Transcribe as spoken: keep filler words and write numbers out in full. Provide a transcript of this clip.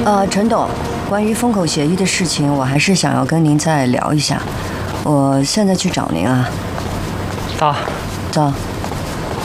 呃，陈董，关于封口协议的事情，我还是想要跟您再聊一下。我现在去找您啊。 走。 走。